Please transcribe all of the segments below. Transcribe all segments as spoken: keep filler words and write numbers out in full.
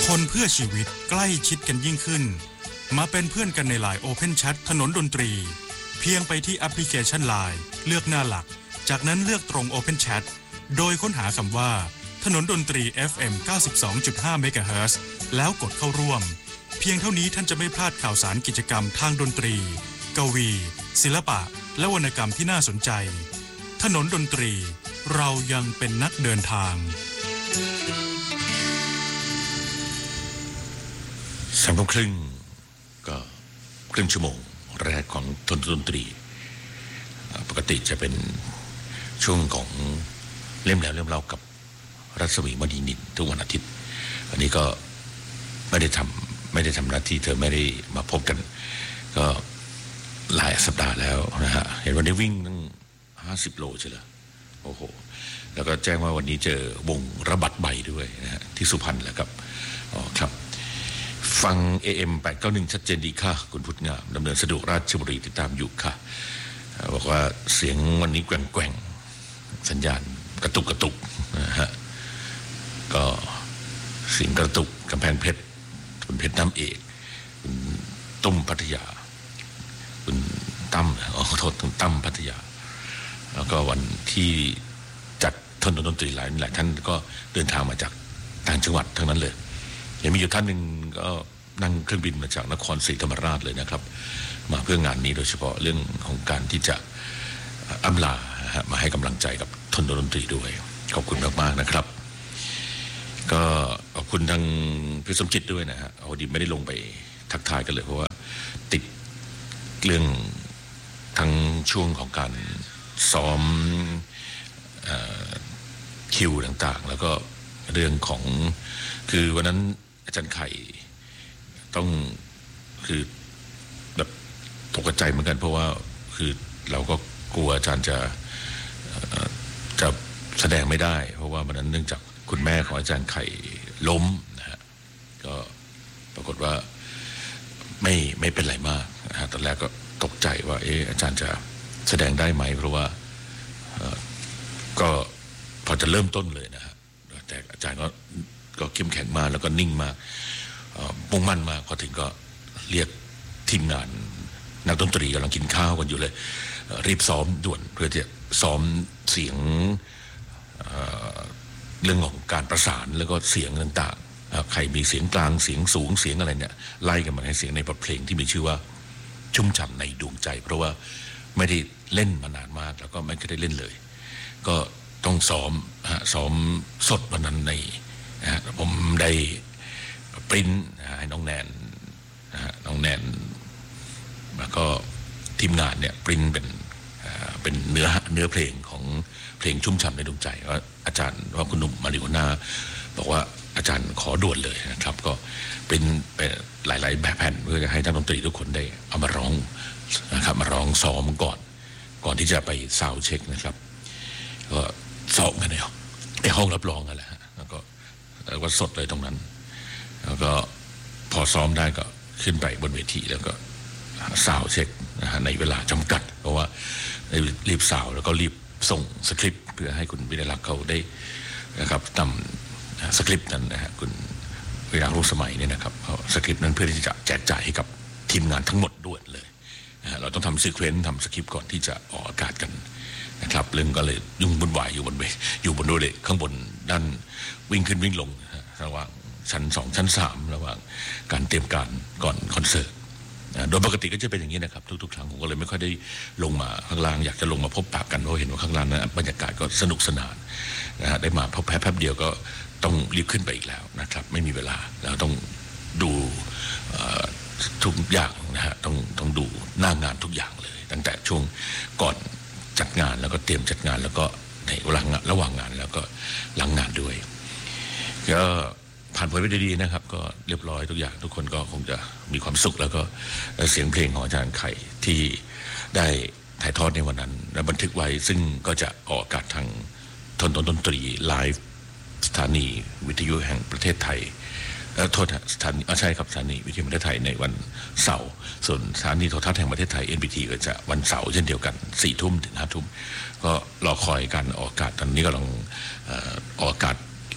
คนเพื่อชีวิตใกล้ชิดกันยิ่งขึ้นมาเป็นเพื่อนกันใน ไลน์ Open Chat ถนนดนตรีเพียงไปที่แอปพลิเคชัน ไลน์ เลือกหน้าหลักจากนั้นเลือกตรง Open Chat โดยค้นหาคำว่าถนนดนตรี เอฟ เอ็ม เก้าสิบสองจุดห้า เมกะเฮิรตซ์แล้วกดเข้าร่วมเพียงเท่านี้ท่านจะไม่พลาดข่าวสารกิจกรรมทางดนตรีกวีศิลปะและวรรณกรรมที่น่าสนใจถนนดนตรีเรายังเป็นนักเดินทางสามทุ่มครึ่งก็ครึ่งชั่วโมงแรกของถนนดนตรีปกติจะเป็นช่วงของเล่มแล้วเล่มเล่ากับรัศมีมณีนินทุกวันอาทิตย์อันนี้ก็ไม่ได้ทำไม่ได้ทำหน้าที่เธอไม่ได้มาพบกันก็หลายสัปดาห์แล้วนะฮะเห็นวันนี้วิ่งตั้งห้าสิบโลใช่ไหมโอ้โหแล้วก็แจ้งว่าวันนี้เจอวงระบัดใบด้วยนะฮะที่สุพรรณแหละครับอ๋อครับฟัง เอ เอ็ม แปดเก้าหนึ่งชัดเจนดีค่ะคุณพุทธงามดำเนินสะดวกราชบุรีติดตามอยู่ค่ะบอกว่าเสียงวันนี้แกว่งๆสัญญาณกระตุกกระตุกนะฮะก็เสียงกระตุกกำแพงเพชรคุณเพชรน้ำเอกคุณตุ้มพัทยาคุณตั้มอ๋อโทษคุณตั้มพัทยาแล้วก็วันที่จัดถนนดนตรีหลายหลายท่านก็เดินทางมาจากต่างจังหวัดทั้งนั้นเลยยังมีอยู่ท่านหนึ่งก็นั่งเครื่องบินมาจากนครศรีธรรมราชเลยนะครับมาเพื่องานนี้โดยเฉพาะเรื่องของการที่จะอำลามาให้กำลังใจกับถนนดนตรีด้วยขอบคุณมากๆนะครับก็ขอบคุณทางพี่สมจิตด้วยนะฮะเอาดีไม่ได้ลงไปทักทายกันเลยเพราะว่าติดเรื่องทั้งช่วงของการซ้อมคิวต่างๆแล้วก็เรื่องของคือวันนั้นอาจารย์ไข่ต้องคือแบบตกใจเหมือนกันเพราะว่าคือเราก็กลัวอาจารย์จะจะแสดงไม่ได้เพราะว่าวันนั้นเนื่องจากคุณแม่ของอาจารย์ไข่ล้มนะฮะก็ปรากฏว่าไม่ไม่เป็นไรมากนะฮะตอนแรกก็ตกใจว่าเอออาจารย์จะแสดงได้ไหมเพราะว่าก็พอจะเริ่มต้นเลยนะฮะแต่อาจารย์ก็ก็เข้มแข็งมากแล้วก็นิ่งมากมุ่งมั่นมากพอถึงก็เรียกทีมงานนักดนตรีกำลังกินข้าวกันอยู่เลยรีบซ้อมด่วนเพื่อจะซ้อมเสียงเรื่องของการประสานแล้วก็เสียงต่างๆใครมีเสียงกลางเสียงสูงเสียงอะไรเนี่ยไล่กันมาให้เสียงในบทเพลงที่มีชื่อว่าชุ่มฉ่ำในดวงใจเพราะว่าไม่ได้เล่นมานานมากแล้วก็ไม่ได้เล่นเลยก็ต้องซ้อมซ้อมสดวันนั้นในนะผมได้ปริ้นให้น้องแนนนะน้องแนนแล้วก็ทีมงานเนี่ยปริ้นเป็นเป็นเนื้อเนื้อเพลงของเพลงชุ่มฉ่ำในดวงใจว่าอาจารย์ว่าคุณหนุ่มมาริโอนาบอกว่าอาจารย์ขอด่วนเลยนะครับก็เป็นหลายๆแบบแผ่นเพื่อจะให้นักดนตรีทุกคนได้เอามาร้องนะครับมาร้องซ้อมก่อนก่อนที่จะไปซาวด์เช็คนะครับก็ซ้อมกันในในห้องรับรองกันแหละแล้วก็แล้วก็สดเลยตรงนั้นแล้วก็พอซ้อมได้ก็ขึ้นไปบนเวทีแล้วก็ซาวด์เช็คนะฮะในเวลาจำกัดเพราะว่ารีบซาวด์แล้วก็รีบส่งสคริปต์เพื่อให้คุณวิไลลักษณ์เขาได้นะครับนำสคริปต์นั้นนะฮะคุณวิไลลักษณ์รุ่งสมัยเนี่ยนะครับสคริปต์นั้นเพื่อที่จะแจกจ่ายให้กับทีมงานทั้งหมดด้วยเลยนะฮะเราต้องทำซีเควนซ์ทำสคริปต์ก่อนที่จะออกอากาศกันนะครับเรื่องก็เลยยุ่งวุ่นวายอยู่บนเวอยู่บนโดยเลยข้างบนด้านวิ่งขึ้นวิ่งลงระหว่างชั้นสองชั้นสามระหว่างการเตรียมการก่อนคอนเสิร์ตโดยปกติก็จะเป็นอย่างนี้นะครับทุกๆครั้งผมก็เลยไม่ค่อยได้ลงมาข้างล่างอยากจะลงมาพบปะกันเพราะเห็นว่าข้างล่างนั้นบรรยากาศก็สนุกสนานนะฮะได้มาพบแป๊บเดียวก็ต้องรีบขึ้นไปอีกแล้วนะครับไม่มีเวลาแล้วต้องดูทุกอย่างนะฮะต้องต้องดูหน้างานทุกอย่างเลยตั้งแต่ช่วงก่อนจัดงานแล้วก็เตรียมจัดงานแล้วก็ในระหว่างระหว่างงานแล้วก็หลังงานด้วยก็ผ่านไปได้ดีนะครับก็เรียบร้อยทุกอย่างทุกคนก็คงจะมีความสุขแล้วก็เสียงเพลงของอาจารย์ไข่ที่ได้ถ่ายทอดในวันนั้นและบันทึกไว้ซึ่งก็จะออกอากาศทางถนนดนตรีไลฟ์สถานีวิทยุแห่งประเทศไทยโทษสถานีใช่ครับสถานีวิทยุประเทศไทยในวันเสาร์ส่วนสถานีโทรทัศน์แห่งประเทศไทย เอ็น บี ที ก็จะวันเสาร์เช่นเดียวกันสี่ทุ่มถึงห้าทุ่มก็รอคอยการออกอากาศตอนนี้กำลังออกอากาศ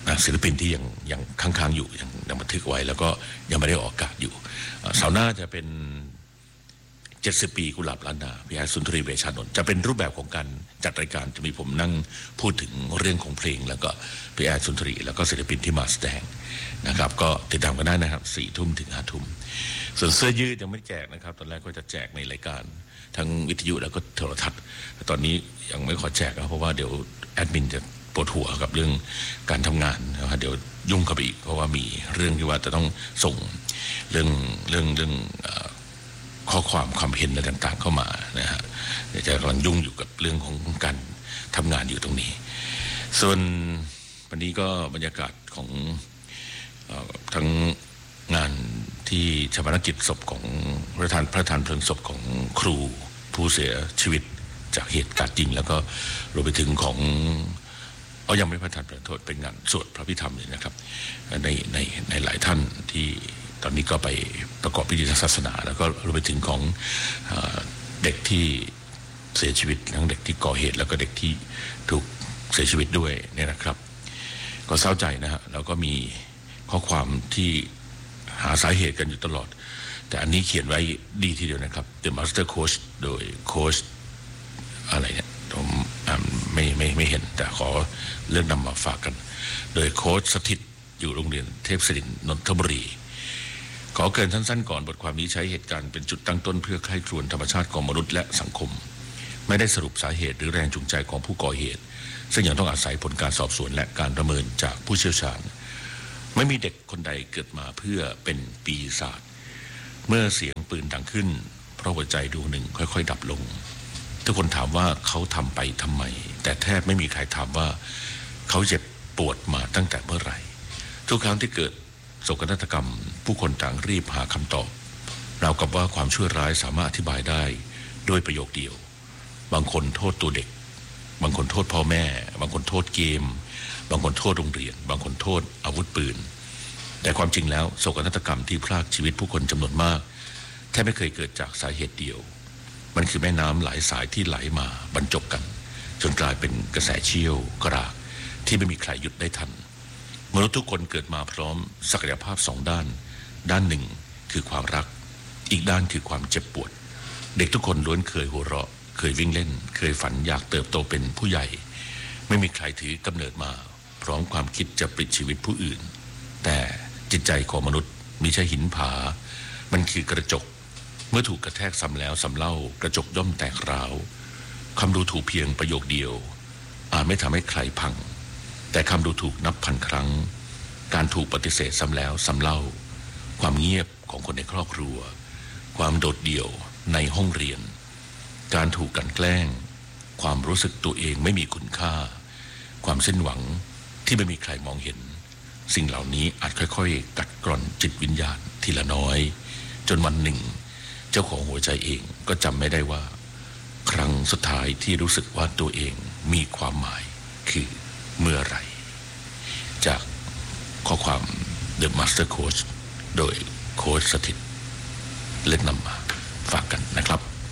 ศิลปินที่ยังยังค้างๆอยู่ยังยังบันทึกไว้แล้วก็ยังไม่ได้ออกอากาศอยู่เสาร์หน้าจะเป็นเจ็ดสิบปีกุหลาบล้านนาพี่แอดสุนทรีเวชานนท์จะเป็นรูปแบบของการจัดรายการจะมีผมนั่งพูดถึงเรื่องของเพลงแล้วก็พี่แอดสุนทรีแล้วก็ศิลปินที่มาแสดงนะครับก็ติดตามกันได้นะครับสี่ทุ่มถึงห้าทุ่มส่วนเสื้อยืดยังไม่แจกนะครับตอนแรกก็จะแจกในรายการทั้งวิทยุแล้วก็โทรทัศน์ตอนนี้ยังไม่ขอแจกนะเพราะว่าเดี๋ยวแอดมินจะปวดหัวกับเรื่องการทำงานนะครับเดี๋ยวยุ่งกับอีกเพราะว่ามีเรื่องที่ว่าจะต้องส่งเรื่องเรื่องเรื่องข้อความความเห็นอะไรต่างๆเข้ามานะฮะเดี๋ยวจะกำลังยุ่งอยู่กับเรื่องของการทำงานอยู่ตรงนี้ส่วนวันนี้ก็บรรยากาศของทั้งงานที่ชาปนกิจศพของพระทานพระทานเพลิงศพของครูผู้เสียชีวิตจากเหตุการณ์จริงแล้วก็รวมไปถึงของเอายังไม่พระทานเพลิงโทษเป็นงานสวดพระพิธรรมเลยนะครับในในในหลายท่านที่ตอนนี้ก็ไปประกอบพิธีทางศาสนาแล้วก็รวมไปถึงของเด็กที่เสียชีวิตทั้งเด็กที่ก่อเหตุแล้วก็เด็กที่ถูกเสียชีวิตด้วยเนี่ยนะครับก็เศร้าใจนะฮะแล้วก็มีข้อความที่หาสาเหตุกันอยู่ตลอดแต่อันนี้เขียนไว้ดีทีเดียวนะครับ The Master Coach โดยโค้ชอะไรเนี่ยผมไม่ไม่ไม่เห็นแต่ขอเรื่องนำมาฝากกันโดยโค้ชสถิตอยู่โรงเรียนเทพศิรินทร์นนทบุรีขอเกินสั้นๆก่อนบทความนี้ใช้เหตุการณ์เป็นจุดตั้งต้นเพื่อใคร่ครวญธรรมชาติของมนุษย์และสังคมไม่ได้สรุปสาเหตุหรือแรงจูงใจของผู้ก่อเหตุซึ่งยังต้องอาศัยผลการสอบสวนและการประเมินจากผู้เชี่ยวชาญไม่มีเด็กคนใดเกิดมาเพื่อเป็นปีศาจเมื่อเสียงปืนดังขึ้นเพราะหัวใจดวงหนึ่งค่อยๆดับลงทุกคนถามว่าเขาทำไปทำไมแต่แทบไม่มีใครถามว่าเขาเจ็บปวดมาตั้งแต่เมื่อไหร่ทุกครั้งที่เกิดโศกนาฏกรรมผู้คนต่างรีบหาคำตอบราวกับว่าความชั่วร้ายสามารถอธิบายได้ด้วยประโยคเดียวบางคนโทษตัวเด็กบางคนโทษพ่อแม่บางคนโทษเกมบางคนโทษโรงเรียนบางคนโทษอาวุธปืนแต่ความจริงแล้วโศกนาฏกรรมที่พรากชีวิตผู้คนจำนวนมากแทบไม่เคยเกิดจากสาเหตุเดียวมันคือแม่น้ำหลายสายที่ไหลมาบรรจบกันจนกลายเป็นกระแสเชี่ยวกรากที่ไม่มีใครหยุดได้ทันมนุษย์ทุกคนเกิดมาพร้อมศักยภาพสองด้านด้านหนึ่งคือความรักอีกด้านคือความเจ็บปวดเด็กทุกคนล้วนเคยหัวเราะเคยวิ่งเล่นเคยฝันอยากเติบโตเป็นผู้ใหญ่ไม่มีใครถือกำเนิดมาพร้อมความคิดจะปลิดชีวิตผู้อื่นแต่จิตใจของมนุษย์มิใช่หินผามันคือกระจกเมื่อถูกกระแทกซ้ำแล้วซ้ำเล่ากระจกย่อมแตกร้าวคำดูถูกเพียงประโยคเดียวอาจไม่ทำให้ใครพังแต่คำดูถูกนับพันครั้งการถูกปฏิเสธซ้ำแล้วซ้ำเล่าความเงียบของคนในครอบครัวความโดดเดี่ยวในห้องเรียนการถูกกลั่นแกล้งความรู้สึกตัวเองไม่มีคุณค่าความสิ้นหวังที่ไม่มีใครมองเห็นสิ่งเหล่านี้อาจค่อยๆกัดกร่อนจิตวิญญาณทีละน้อยจนวันหนึ่งเจ้าของหัวใจเองก็จำไม่ได้ว่าครั้งสุดท้ายที่รู้สึกว่าตัวเองมีความหมายคือเมื่อไหร่จากข้อความ The Master Coach โดยโค้ชสถิตเล่นนำมาฝากกันนะครับ